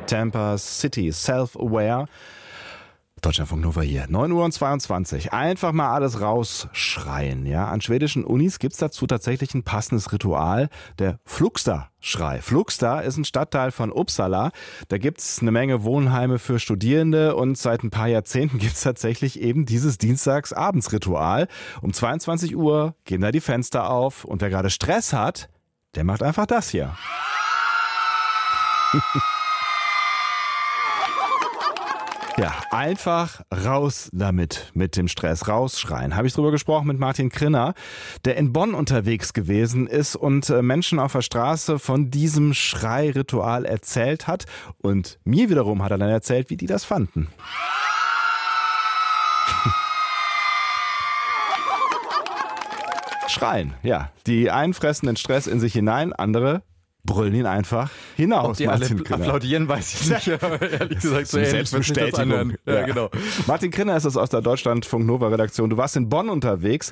Tampa City, Self-Aware. Deutschlandfunk Nova hier, 9:22 Uhr. Einfach mal alles rausschreien. Ja? An schwedischen Unis gibt's dazu tatsächlich ein passendes Ritual, der Flugsta-Schrei. Flugsta ist ein Stadtteil von Uppsala. Da gibt's eine Menge Wohnheime für Studierende und seit ein paar Jahrzehnten gibt's tatsächlich eben dieses Dienstagsabendsritual. Um 22 Uhr gehen da die Fenster auf und wer gerade Stress hat, der macht einfach das hier. Ja, einfach raus damit, mit dem Stress, rausschreien. Habe ich drüber gesprochen mit Martin Krinner, der in Bonn unterwegs gewesen ist und Menschen auf der Straße von diesem Schreiritual erzählt hat. Und mir wiederum hat er dann erzählt, wie die das fanden. Schreien, ja. Die einen fressen den Stress in sich hinein, andere brüllen ihn einfach hinaus. Ob die alle applaudieren, weiß ich nicht. Ehrlich gesagt, so Selbstbestätigung. Ja, genau. Martin Krinner ist es aus der Deutschlandfunk Nova Redaktion. Du warst in Bonn unterwegs.